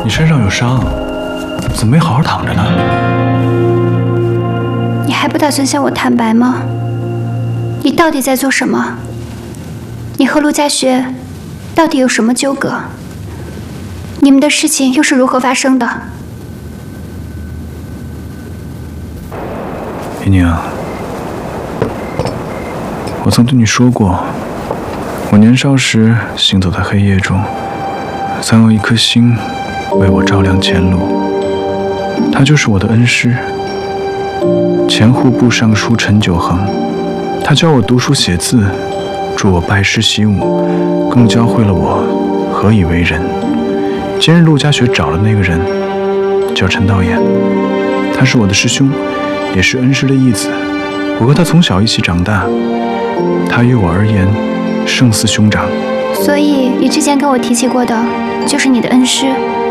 你身上有伤，怎么没好好躺着呢？ 你还不打算向我坦白吗？你到底在做什么？你和陆家学到底有什么纠葛？你们的事情又是如何发生的？ 怡宁，我曾对你说过，我年少时行走在黑夜中，曾有一颗星为我照亮前路，他就是我的恩师，前户部尚书陈九衡。他教我读书写字，助我拜师习武，更教会了我何以为人。今日陆家学找了那个人，叫陈道衍，他是我的师兄，也是恩师的义子。我和他从小一起长大，他于我而言胜似兄长。 所以你之前跟我提起过的，就是你的恩师。